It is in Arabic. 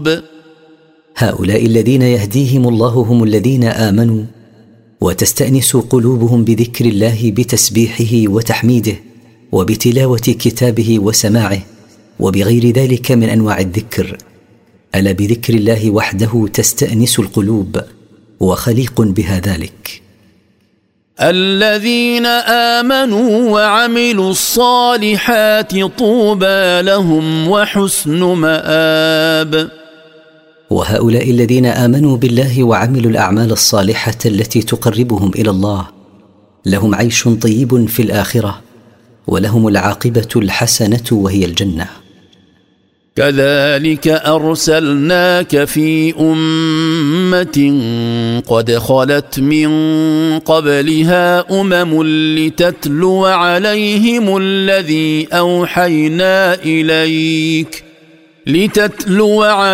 هؤلاء الذين يهديهم الله هم الذين آمنوا وتستأنس قلوبهم بذكر الله بتسبيحه وتحميده وبتلاوة كتابه وسماعه وبغير ذلك من أنواع الذكر. ألا بذكر الله وحده تستأنس القلوب وخليق بها ذلك. الذين آمنوا وعملوا الصالحات طوبى لهم وحسن مآب. وهؤلاء الذين آمنوا بالله وعملوا الأعمال الصالحة التي تقربهم إلى الله لهم عيش طيب في الآخرة ولهم العاقبة الحسنة وهي الجنة. كذلك أرسلناك في أمة قد خلت من قبلها لتتلو عليهم الذي أوحينا إليك